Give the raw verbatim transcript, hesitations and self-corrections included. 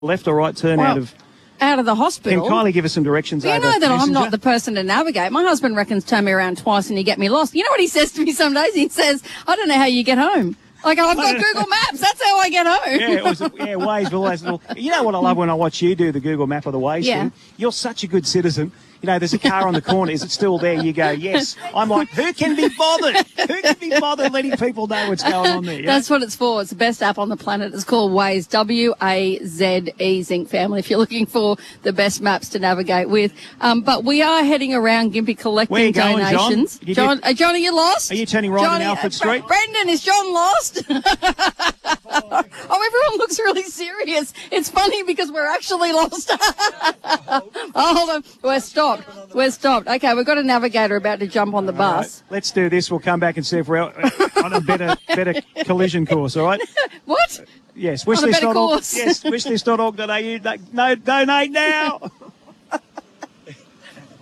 left or right turn Well, out of... out of the hospital. Can Kylie give us some directions You over know that I'm Messenger? not the person to navigate. My husband reckons turn me around twice and you get me lost. You know what he says to me some days? He says, I don't know how you get home. I go, I've got Google Maps. That's how I get home. Yeah, it was, yeah, Waze, with all those little... You know what I love when I watch you do the Google map or the Waze Yeah. thing? You're such a good citizen. You know, there's a car on the corner. Is it still there? You go, yes. I'm like, who can be bothered? Who can be bothered letting people know what's going on there? You know? That's what it's for. It's the best app on the planet. It's called Waze, W A Z E, Zinc family, if you're looking for the best maps to navigate with. Um, but we are heading around Gympie collecting Where you going, John? donations. You John, did- uh, John, are you lost? Are you turning right Johnny, on Alfred uh, Street? Brendan, is John lost? Oh, everyone looks really serious. It's funny because we're actually lost. Oh, hold on. We're stopped. We're stopped. Okay, we've got a navigator about to jump on the bus. Right, let's do this. We'll come back and see if we're out on a better better collision course, all right? What? Yes, On a better wishlist dot org. course. Yes, wishlist dot org dot a u. No, donate now.